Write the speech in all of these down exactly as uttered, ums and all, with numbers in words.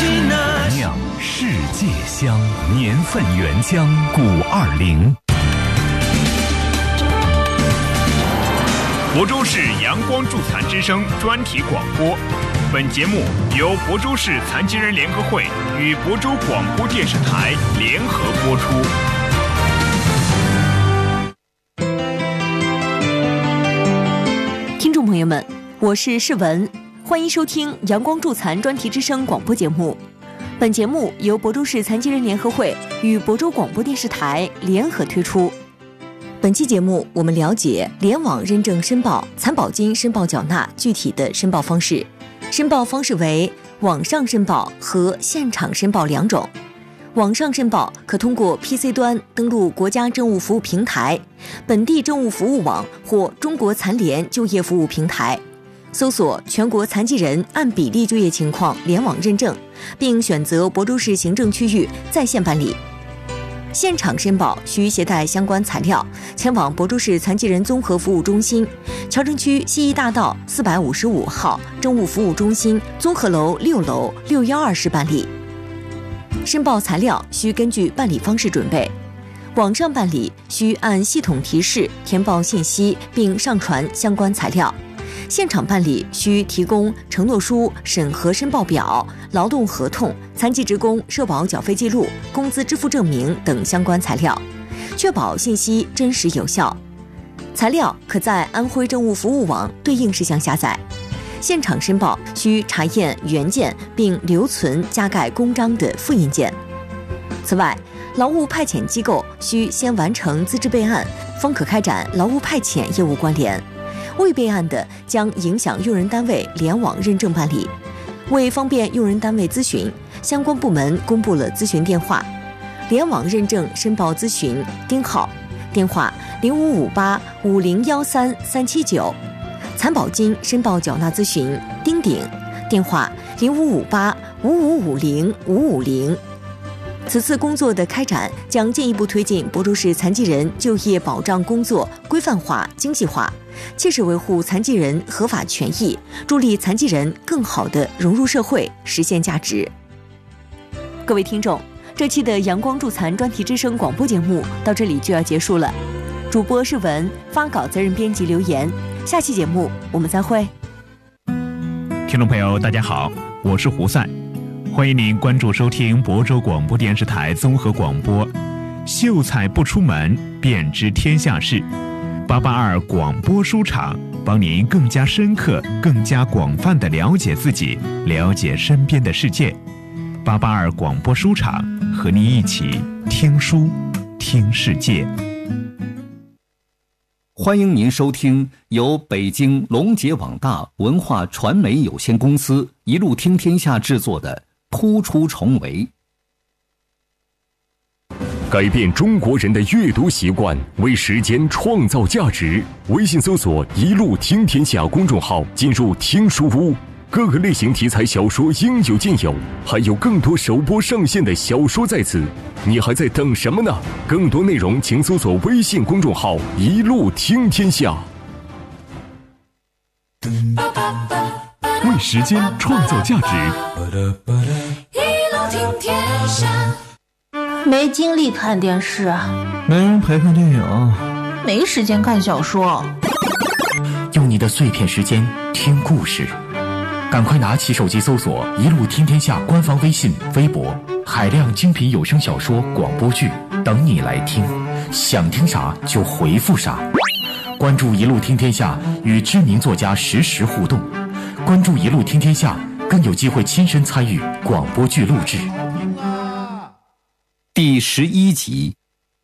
酿世界香，年份原浆古二零。 亳州市阳光助残之声专题广播，本节目由亳州市残疾人联合会与亳州广播电视台联合播出。 听众朋友们，我是世文，欢迎收听阳光助残专题之声广播节目。本节目由亳州市残疾人联合会与亳州广播电视台联合推出。本期节目，我们了解联网认证申报残保金申报缴纳具体的申报方式。申报方式为网上申报和现场申报两种。网上申报可通过 P C 端登录国家政务服务平台、本地政务服务网或中国残联就业服务平台，搜索全国残疾人按比例就业情况联网认证，并选择亳州市行政区域在线办理。现场申报需携带相关材料，前往亳州市残疾人综合服务中心、桥城区西医大道四百五十五号政务服务中心综合楼六楼六幺二室办理。申报材料需根据办理方式准备。网上办理需按系统提示填报信息并上传相关材料。现场办理需提供承诺书、审核申报表、劳动合同、残疾职工社保缴费记录、工资支付证明等相关材料，确保信息真实有效。材料可在安徽政务服务网对应事项下载。现场申报需查验原件并留存加盖公章的复印件。此外，劳务派遣机构需先完成资质备案，方可开展劳务派遣业务关联。未备案的将影响用人单位联网认证办理。为方便用人单位咨询，相关部门公布了咨询电话：联网认证申报咨询丁号，电话零五五八五零幺三三七九；残保金申报缴纳咨询丁鼎，电话零五五八五五五零五五零。此次工作的开展将进一步推进亳州市残疾人就业保障工作规范化、精细化，切实维护残疾人合法权益，助力残疾人更好地融入社会，实现价值。各位听众，这期的阳光助残专题之声广播节目到这里就要结束了。主播是文，发稿责任编辑留言。下期节目我们再会。 听众朋友，大家好，我是胡赛。欢迎您关注收听亳州广播电视台综合广播，秀才不出门，便知天下事。八八二广播书场，帮您更加深刻、更加广泛地了解自己，了解身边的世界。八八二广播书场，和您一起听书，听世界。 欢迎您收听由北京龙杰网大文化传媒有限公司一路听天下制作的突出重围。 改变中国人的阅读习惯，为时间创造价值。微信搜索一路听天下公众号，进入听书屋，各个类型题材小说应有尽有，还有更多首播上线的小说在此，你还在等什么呢？更多内容请搜索微信公众号一路听天下。为时间创造价值， 没精力看电视， 没人陪看电影， 没时间看小说， 用你的碎片时间听故事。赶快拿起手机搜索一路听天下官方微信微博，海量精品有声小说广播剧等你来听，想听啥就回复啥。关注一路听天下，与知名作家实时互动。关注一路听天下，更有机会亲身参与广播剧录制。 第十一集，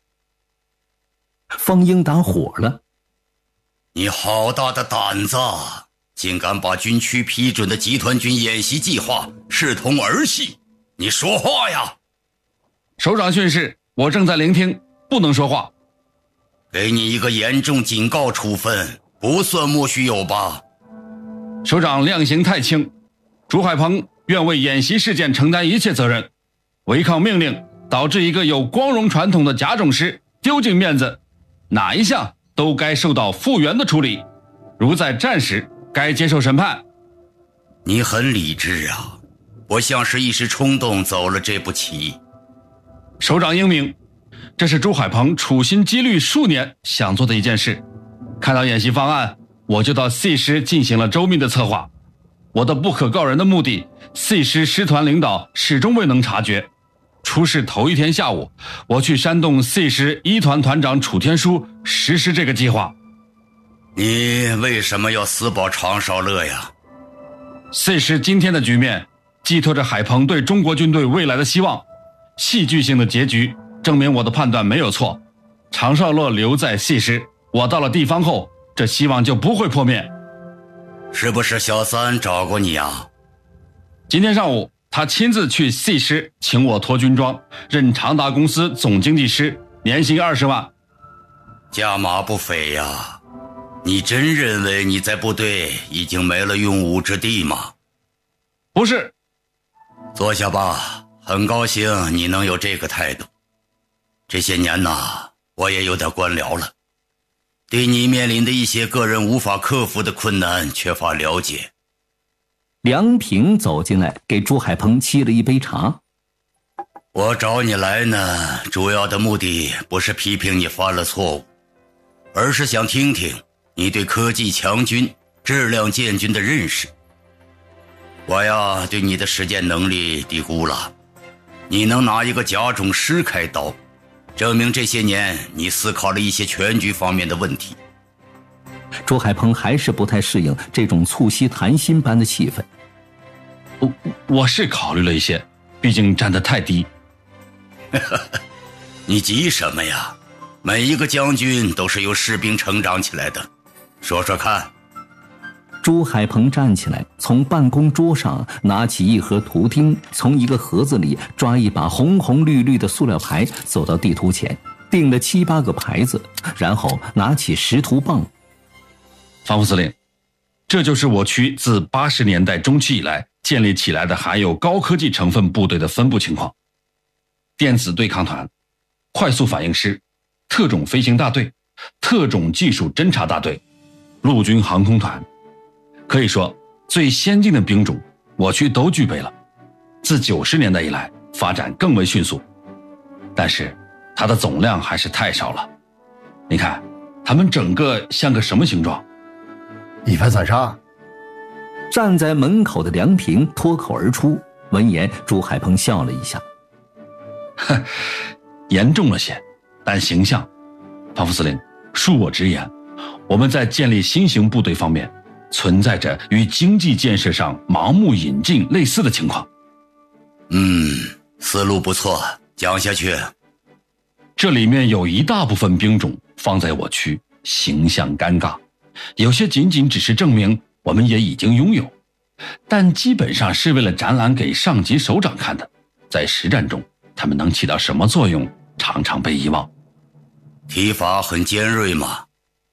方英打火了。 你好大的胆子，竟敢把军区批准的集团军演习计划视同儿戏，你说话呀！ 首长训示，我正在聆听，不能说话。 给你一个严重警告处分，不算莫须有吧？ 首长量刑太轻，朱海鹏愿为演习事件承担一切责任。违抗命令导致一个有光荣传统的甲种师丢尽面子，哪一项都该受到复原的处理，如在战时该接受审判。 你很理智啊， 我像是一时冲动走了这步棋。 首长英明，这是朱海鹏处心积虑数年想做的一件事。看到演习方案，我就到 C 师进行了周密的策划。我的不可告人的目的 ，C 师师团领导始终未能察觉。出事头一天下午，我去煽动 C 师一团团长楚天舒实施这个计划。 你为什么要死保常少乐呀？ C 师今天的局面寄托着海鹏对中国军队未来的希望，戏剧性的结局证明我的判断没有错。常少乐留在 C 师，我到了地方后，这希望就不会破灭。 是不是小三找过你啊？ 今天上午他亲自去 C 师请我脱军装，任长达公司总经济师，年薪二十万。 价码不菲呀。你真认为你在部队已经没了用武之地吗？ 不是。 坐下吧，很高兴你能有这个态度。这些年呐，我也有点官僚了，对你面临的一些个人无法克服的困难缺乏了解。 梁平走进来，给朱海鹏沏了一杯茶。 我找你来呢，主要的目的不是批评你犯了错误，而是想听听你对科技强军、质量建军的认识。我呀，对你的实践能力低估了。你能拿一个甲种师开刀，证明这些年你思考了一些全局方面的问题。 朱海鹏还是不太适应这种促膝谈心般的气氛。 我我是考虑了一些，毕竟站得太低。 你急什么呀？每一个将军都是由士兵成长起来的。说说看。 朱海鹏站起来，从办公桌上拿起一盒图钉，从一个盒子里抓一把红红绿绿的塑料牌，走到地图前定了七八个牌子，然后拿起识图棒。 方副司令，这就是我区自八十年代中期以来建立起来的含有高科技成分部队的分布情况：电子对抗团、快速反应师、特种飞行大队、特种技术侦察大队、陆军航空团。可以说，最先进的兵种我区都具备了。自九十年代以来，发展更为迅速，但是它的总量还是太少了。你看，它们整个像个什么形状？ 一盘散沙。 站在门口的梁平脱口而出。闻言，朱海鹏笑了一下。 哼，严重了些，但形象。方副司令，恕我直言，我们在建立新型部队方面存在着与经济建设上盲目引进类似的情况。 嗯，思路不错，讲下去。 这里面有一大部分兵种放在我区，形象尴尬，有些仅仅只是证明我们也已经拥有，但基本上是为了展览给上级首长看的。在实战中，他们能起到什么作用，常常被遗忘。 提法很尖锐吗？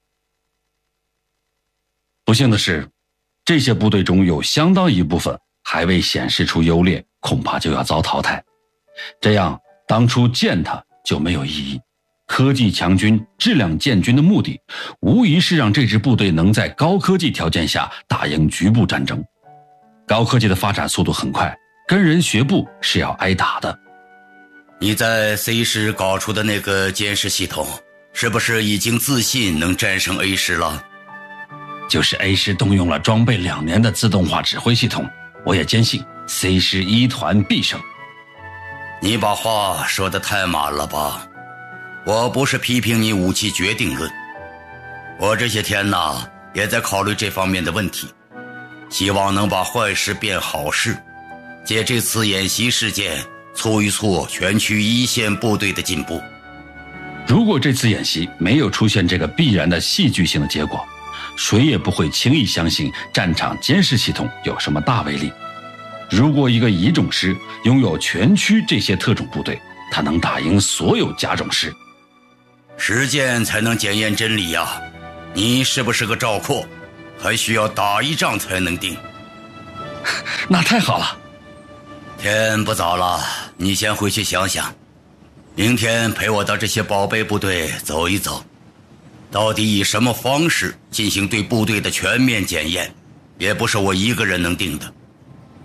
不幸的是，这些部队中有相当一部分还未显示出优劣，恐怕就要遭淘汰。这样，当初建它就没有意义。科技强军、质量建军的目的，无疑是让这支部队能在高科技条件下打赢局部战争。高科技的发展速度很快，跟人学步是要挨打的。 你在 C 师搞出的那个监视系统，是不是已经自信能战胜 A 师了？ 就是 A 师动用了装备两年的自动化指挥系统，我也坚信 C 师一团必胜。 你把话说得太满了吧？我不是批评你武器决定论，我这些天呐也在考虑这方面的问题，希望能把坏事变好事，借这次演习事件促一促全区一线部队的进步。 如果这次演习没有出现这个必然的戏剧性的结果，谁也不会轻易相信战场监视系统有什么大威力。如果一个乙种师拥有全区这些特种部队，他能打赢所有甲种师。 实践才能检验真理呀！你是不是个赵括？还需要打一仗才能定。 那太好了。 天不早了，你先回去想想，明天陪我到这些宝贝部队走一走，到底以什么方式进行对部队的全面检验，也不是我一个人能定的。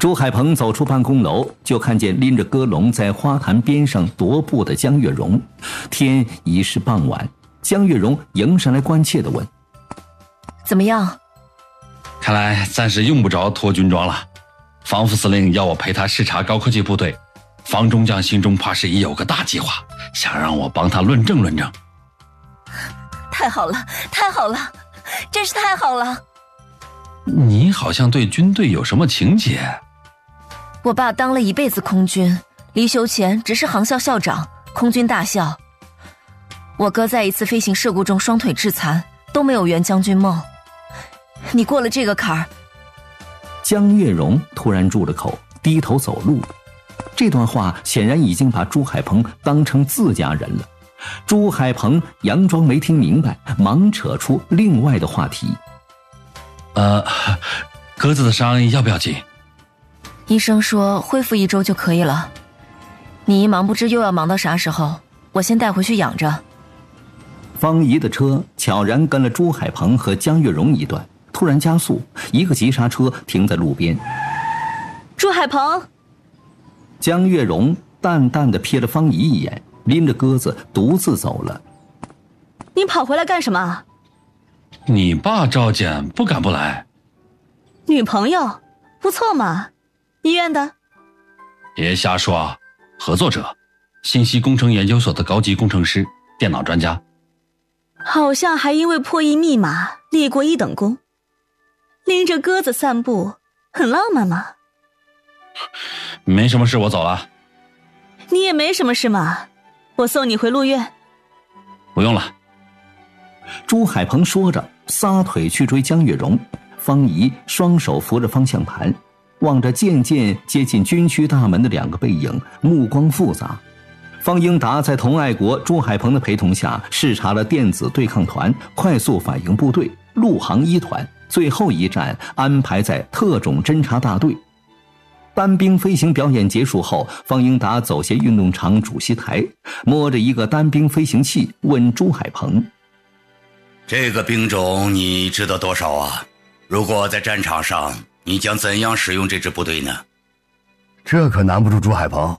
朱海鹏走出办公楼，就看见拎着鸽笼在花坛边上踱步的江月荣。天已是傍晚，江月荣迎上来关切地问： 怎么样？ 看来暂时用不着脱军装了。方副司令要我陪他视察高科技部队，方中将心中怕是已有个大计划，想让我帮他论证论证。 太好了，太好了，真是太好了。 你好像对军队有什么情结？ 我爸当了一辈子空军，离休前只是航校校长，空军大校。我哥在一次飞行事故中双腿致残，都没有圆将军梦。你过了这个坎儿。 江月荣突然住了口，低头走路。这段话显然已经把朱海鹏当成自家人了。朱海鹏佯装没听明白，忙扯出另外的话题。 呃，鸽子的伤要不要紧？ 医生说恢复一周就可以了。你一忙不知又要忙到啥时候，我先带回去养着。 方怡的车悄然跟了朱海鹏和江月荣一段，突然加速，一个急刹车停在路边。 朱海鹏。 江月荣淡淡地瞥了方怡一眼，拎着鸽子独自走了。 你跑回来干什么？ 你爸召见，不敢不来。 女朋友不错嘛，医院的？ 别瞎说啊，合作者，信息工程研究所的高级工程师，电脑专家。 好像还因为破译密码立过一等功。拎着鸽子散步很浪漫嘛。 没什么事，我走了。 你也没什么事嘛，我送你回路院。 不用了。 朱海鹏说着撒腿去追江月荣。方怡双手扶着方向盘，望着渐渐接近军区大门的两个背影，目光复杂。方英达在童爱国、朱海鹏的陪同下视察了电子对抗团、快速反应部队、陆航一团，最后一站安排在特种侦察大队。单兵飞行表演结束后，方英达走下运动场主席台，摸着一个单兵飞行器问朱海鹏： 这个兵种你知道多少啊？如果在战场上，你将怎样使用这支部队呢？ 这可难不住朱海鹏。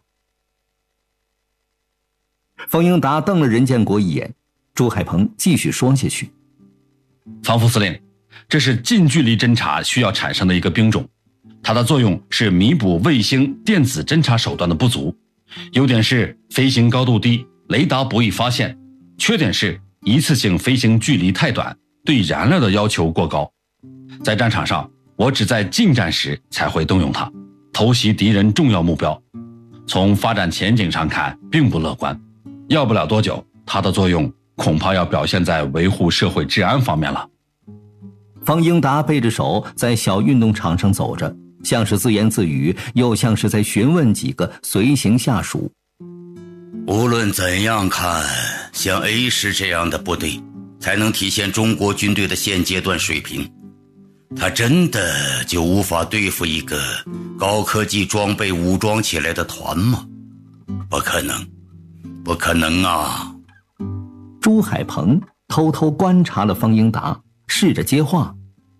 方英达瞪了任建国一眼，朱海鹏继续说下去： 方副司令，这是近距离侦察需要产生的一个兵种，它的作用是弥补卫星电子侦察手段的不足。优点是飞行高度低，雷达不易发现；缺点是一次性飞行距离太短，对燃料的要求过高。在战场上，我只在近战时才会动用它，偷袭敌人重要目标。从发展前景上看，并不乐观。要不了多久，它的作用恐怕要表现在维护社会治安方面了。 方英达背着手在小运动场上走着，像是自言自语，又像是在询问几个随行下属。 无论怎样看，像 A 师这样的部队才能体现中国军队的现阶段水平。他真的就无法对付一个高科技装备武装起来的团吗？不可能，不可能啊！ 朱海鹏偷偷观察了方英达，试着接话。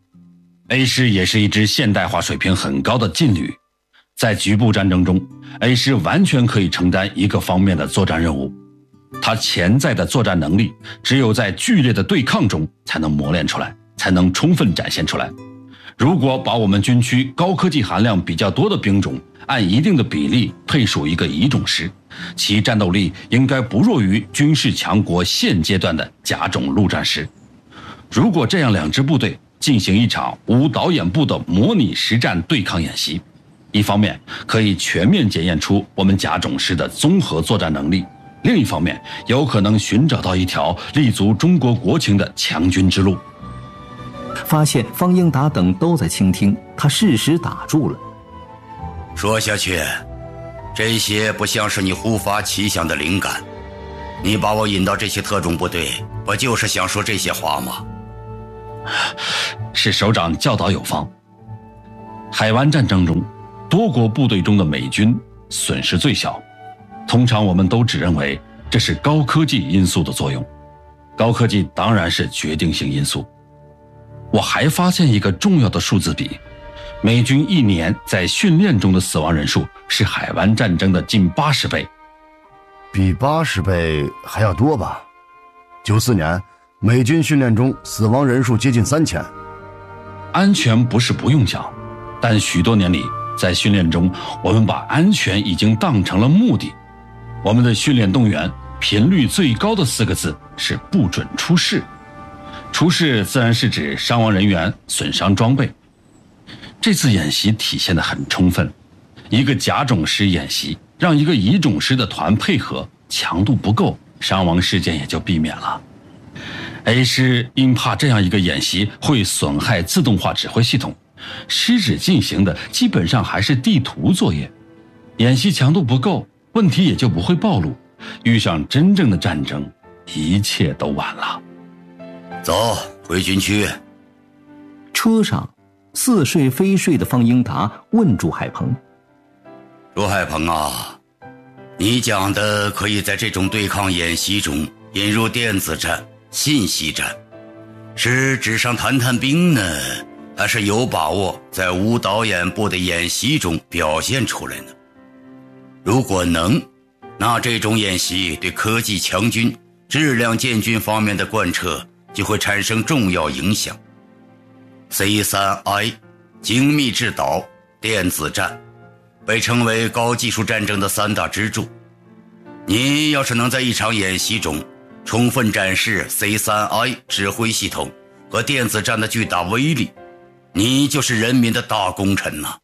A 师也是一支现代化水平很高的劲旅，在局部战争中 A 师完全可以承担一个方面的作战任务。它潜在的作战能力只有在剧烈的对抗中才能磨练出来，才能充分展现出来。如果把我们军区高科技含量比较多的兵种按一定的比例配属一个乙种师，其战斗力应该不弱于军事强国现阶段的甲种陆战师。如果这样两支部队进行一场无导演部的模拟实战对抗演习，一方面可以全面检验出我们甲种师的综合作战能力，另一方面有可能寻找到一条立足中国国情的强军之路。 发现方英达等都在倾听，他适时打住了。 说下去，这些不像是你忽发奇想的灵感。你把我引到这些特种部队，不就是想说这些话吗？ 是首长教导有方。海湾战争中，多国部队中的美军损失最小，通常我们都只认为这是高科技因素的作用，高科技当然是决定性因素。我还发现一个重要的数字比， 美军一年在训练中的死亡人数是海湾战争的近八十倍。 比八十倍还要多吧？九四年，美军训练中死亡人数接近三千。 安全不是不用讲，但许多年里，在训练中，我们把安全已经当成了目的。我们的训练动员频率最高的四个字是不准出事。出事自然是指伤亡人员、损伤装备。这次演习体现得很充分，一个甲种师演习，让一个乙种师的团配合，强度不够，伤亡事件也就避免了。A 师因怕这样一个演习会损害自动化指挥系统，师指进行的基本上还是地图作业，演习强度不够，问题也就不会暴露。遇上真正的战争，一切都晚了。 走，回军区。 车上，似睡非睡的方英达问朱海鹏：“ 朱海鹏啊，你讲的可以在这种对抗演习中引入电子战、信息战，是纸上谈谈兵呢，还是有把握在无导演部的演习中表现出来呢？如果能，那这种演习对科技强军、质量建军方面的贯彻就会产生重要影响。C 三 I 精密制导、电子战被称为高技术战争的三大支柱。你要是能在一场演习中充分展示 C 三 I 指挥系统和电子战的巨大威力，你就是人民的大功臣呐！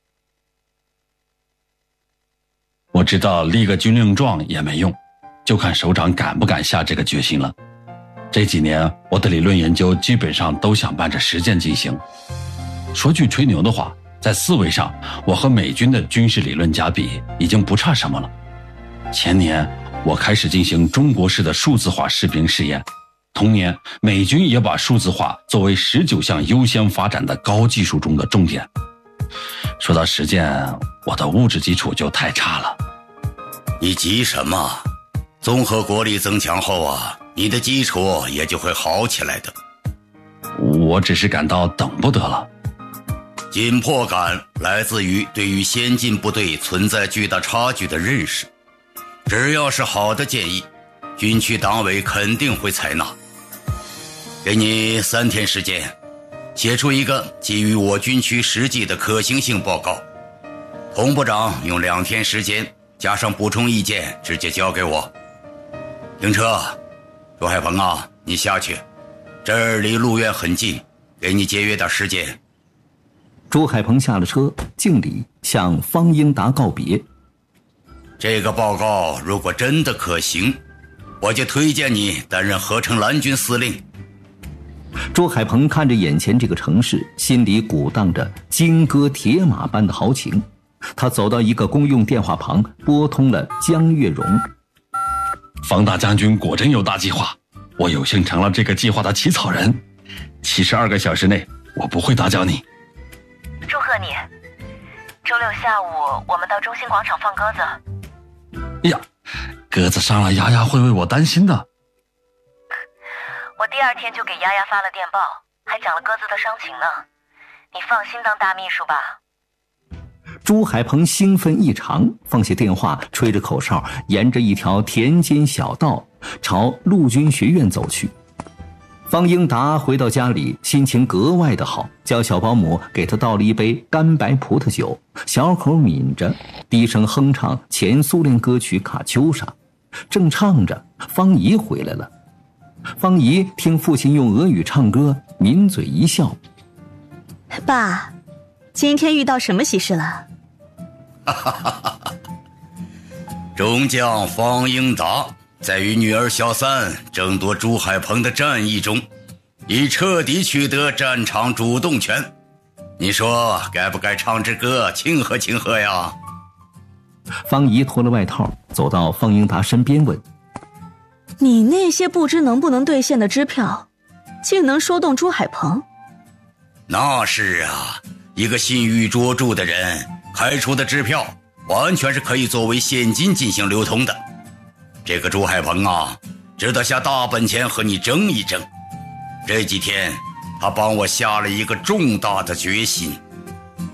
我知道立个军令状也没用，就看首长敢不敢下这个决心了。这几年我的理论研究基本上都想伴着实践进行。说句吹牛的话，在思维上我和美军的军事理论家比已经不差什么了。前年我开始进行中国式的数字化士兵试验，同年美军也把数字化作为十九项优先发展的高技术中的重点。说到实践，我的物质基础就太差了。 你急什么？综合国力增强后啊，你的基础也就会好起来的。 我只是感到等不得了。 紧迫感来自于对于先进部队存在巨大差距的认识。只要是好的建议，军区党委肯定会采纳。给你三天时间，写出一个基于我军区实际的可行性报告。童部长用两天时间加上补充意见直接交给我。停车，朱海鹏啊，你下去，这儿离路院很近，给你节约点时间。 朱海鹏下了车，敬礼，向方英达告别。 这个报告如果真的可行，我就推荐你担任合成蓝军司令。 朱海鹏看着眼前这个城市，心里鼓荡着金戈铁马般的豪情。他走到一个公用电话旁，拨通了江月荣。 方大将军果真有大计划，我有幸成了这个计划的起草人。七十二个小时内，我不会打搅你。 祝贺你！周六下午我们到中心广场放鸽子。 呀，鸽子伤了，丫丫会为我担心的。 我第二天就给丫丫发了电报，还讲了鸽子的伤情呢。你放心当大秘书吧。 朱海鹏兴奋异常，放下电话，吹着口哨，沿着一条田间小道朝陆军学院走去。方英达回到家里，心情格外的好，叫小保姆给他倒了一杯干白葡萄酒，小口抿着，低声哼唱前苏联歌曲《卡秋莎》。正唱着，方姨回来了。方姨听父亲用俄语唱歌，抿嘴一笑：“ 爸，今天遇到什么喜事了？” 哈哈哈哈！中将方英达在与女儿小三争夺朱海鹏的战役中，已彻底取得战场主动权。你说该不该唱支歌庆贺庆贺呀？ 方姨脱了外套，走到方英达身边问：“ 你那些不知能不能兑现的支票，竟能说动朱海鹏？” 那是啊，一个信誉卓著的人开出的支票，完全是可以作为现金进行流通的。这个朱海鹏啊，值得下大本钱和你争一争。这几天他帮我下了一个重大的决心。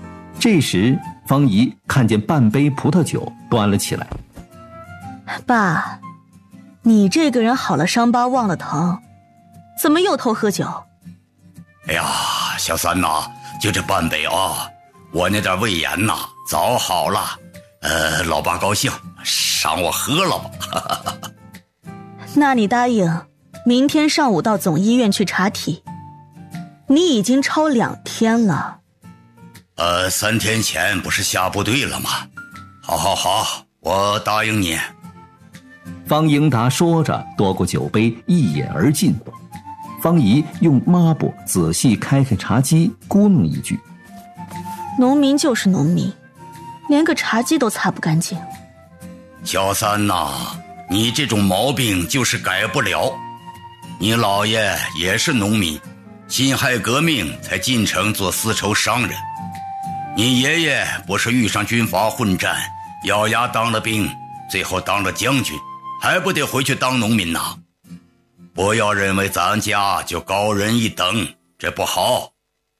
这时方姨看见半杯葡萄酒端了起来。 爸，你这个人好了伤疤忘了疼，怎么又偷喝酒？ 哎呀，小三呐，就这半杯啊，我那点胃炎呐早好了。呃，老爸高兴，赏我喝了吧。 那你答应明天上午到总医院去查体。你已经超两天了。 呃，三天前不是下部队了吗？好好好，我答应你。 方英达说着夺过酒杯一饮而尽。方姨用抹布仔细开开茶几，咕哝一句： 农民就是农民，连个茶几都擦不干净。 小三呐，你这种毛病就是改不了。你姥爷也是农民，辛亥革命才进城做丝绸商人。你爷爷不是遇上军阀混战，咬牙当了兵，最后当了将军，还不得回去当农民呐？不要认为咱家就高人一等，这不好。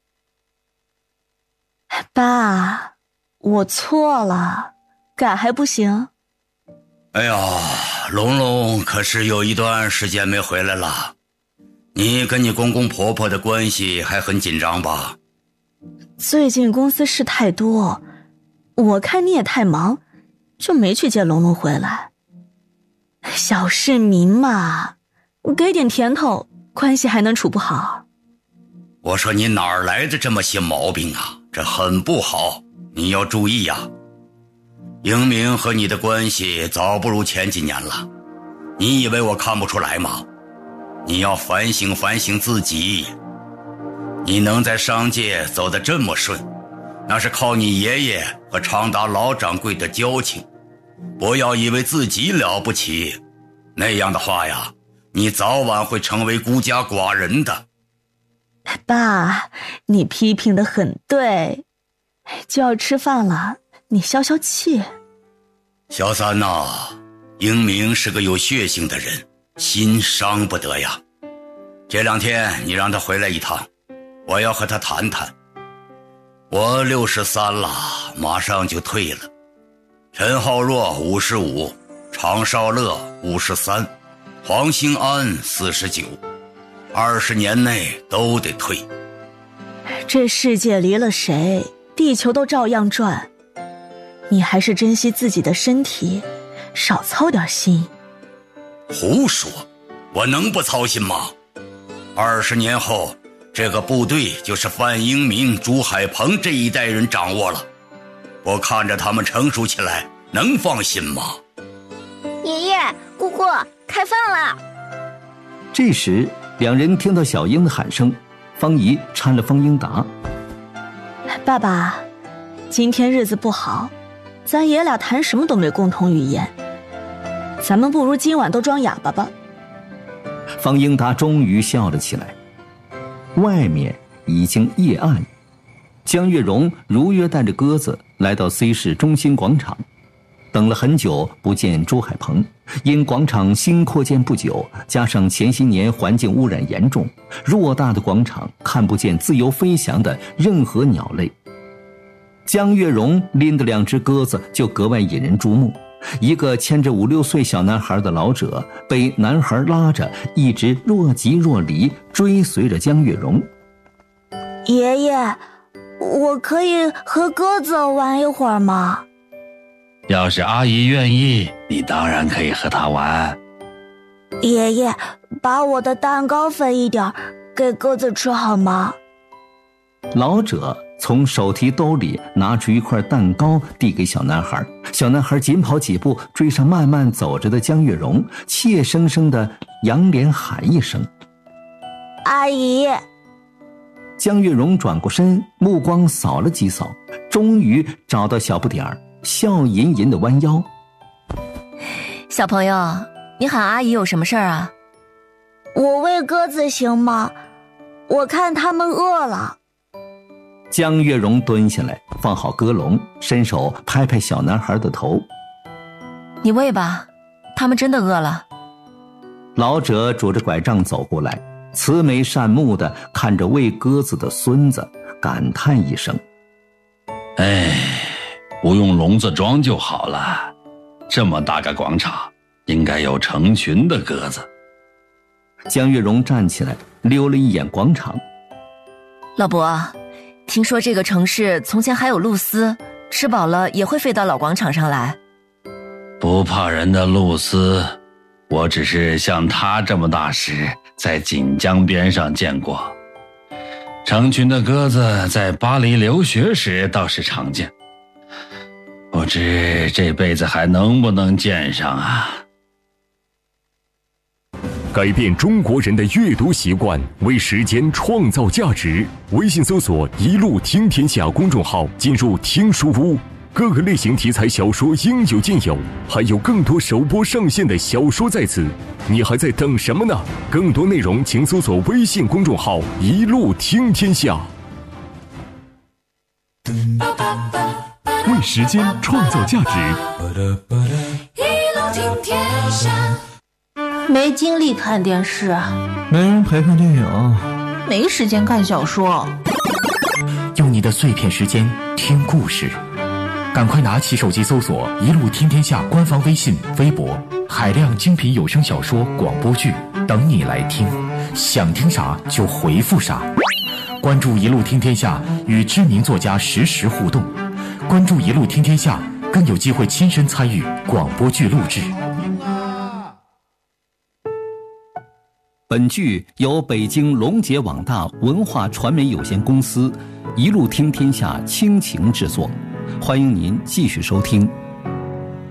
爸，我错了，改还不行？ 哎呀，龙龙可是有一段时间没回来了，你跟你公公婆婆的关系还很紧张吧？ 最近公司事太多，我看你也太忙，就没去接龙龙回来。小市民嘛，给点甜头，关系还能处不好？ 我说你哪儿来的这么些毛病啊？这很不好，你要注意呀。英明和你的关系早不如前几年了，你以为我看不出来吗？你要反省反省自己。你能在商界走得这么顺，那是靠你爷爷和常达老掌柜的交情。不要以为自己了不起，那样的话呀，你早晚会成为孤家寡人的。 爸，你批评得很对，就要吃饭了，你消消气。 小三呐，英明是个有血性的人，心伤不得呀。这两天你让他回来一趟，我要和他谈谈。我六十三了，马上就退了。陈浩若五十五，常少乐五十三，黄兴安四十九，二十年内都得退。 这世界离了谁，地球都照样转。你还是珍惜自己的身体，少操点心。 胡说，我能不操心吗？二十年后，这个部队就是范英明、朱海鹏这一代人掌握了。我看着他们成熟起来，能放心吗？ 爷爷、姑姑，开饭了！ 这时，两人听到小英的喊声，方姨搀了方英达。 爸爸，今天日子不好，咱爷俩谈什么都没共同语言，咱们不如今晚都装哑巴吧。 方英达终于笑了起来。外面已经夜暗，江月荣如约带着鸽子来到 C 市中心广场，等了很久不见朱海鹏，因广场新扩建不久，加上前些年环境污染严重，偌大的广场看不见自由飞翔的任何鸟类。江月荣拎的两只鸽子就格外引人注目，一个牵着五六岁小男孩的老者被男孩拉着，一直若即若离追随着江月荣。 爷爷，我可以和鸽子玩一会儿吗？ 要是阿姨愿意，你当然可以和她玩。 爷爷，把我的蛋糕分一点给鸽子吃好吗？ 老者从手提兜里拿出一块蛋糕递给小男孩，小男孩紧跑几步追上慢慢走着的江月荣，怯生生地仰脸喊一声阿姨。 江月荣转过身，目光扫了几扫，终于找到小不点儿，笑吟吟地弯腰。 小朋友，你喊阿姨有什么事儿啊？ 我喂鸽子行吗？我看它们饿了。 江月荣蹲下来，放好鸽笼，伸手拍拍小男孩的头。 你喂吧，他们真的饿了。 老者拄着拐杖走过来，慈眉善目地看着喂鸽子的孙子，感叹一声： 哎，不用笼子装就好了。这么大个广场，应该有成群的鸽子。 江月荣站起来，溜了一眼广场。 老伯，听说这个城市从前还有露丝，吃饱了也会飞到老广场上来。 不怕人的露丝，我只是像他这么大时，在锦江边上见过。成群的鸽子在巴黎留学时倒是常见，不知这辈子还能不能见上啊。 改变中国人的阅读习惯，为时间创造价值。微信搜索“一路听天下”公众号，进入听书屋，各个类型题材小说应有尽有，还有更多首播上线的小说在此，你还在等什么呢？更多内容请搜索微信公众号“一路听天下”。 为时间创造价值， 一路听天下。没精力看电视， 没人陪看电影， 没时间看小说。 用你的碎片时间听故事，赶快拿起手机搜索“一路听天下”官方微信、微博，海量精品有声小说、广播剧等你来听，想听啥就回复啥。关注“一路听天下”，与知名作家实时互动。关注“一路听天下”，更有机会亲身参与广播剧录制。 本剧由北京龙杰网大文化传媒有限公司一路听天下倾情制作，欢迎您继续收听。